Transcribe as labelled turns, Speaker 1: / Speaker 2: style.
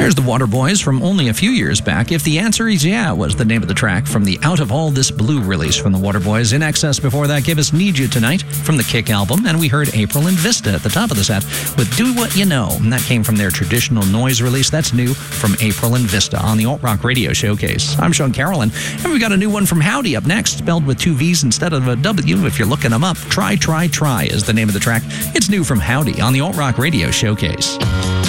Speaker 1: There's the Waterboys from only a few years back. If the answer is yeah, was the name of the track from the Out of All This Blue release from the Waterboys. In Excess before that gave us Need You Tonight from the Kick album, and we heard April and Vista at the top of the set with Do What You Know, and that came from their traditional noise release. That's new from April and Vista on the Alt Rock Radio Showcase. I'm Sean Carolyn, and we got a new one from Howdy up next, spelled with two V's instead of a W if you're looking them up. Try, Try, Try is the name of the track. It's new from Howdy on the Alt Rock Radio Showcase.